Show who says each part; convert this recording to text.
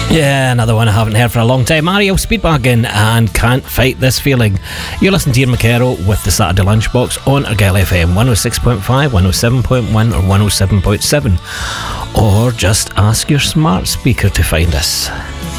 Speaker 1: Yeah, another one I haven't heard for a long time. Ariel Speedwagon and Can't Fight This Feeling. You're listening to Ian McKerrow with the Saturday Lunchbox on Argyll FM 106.5, 107.1 or 107.7. Or just ask your smart speaker to find us.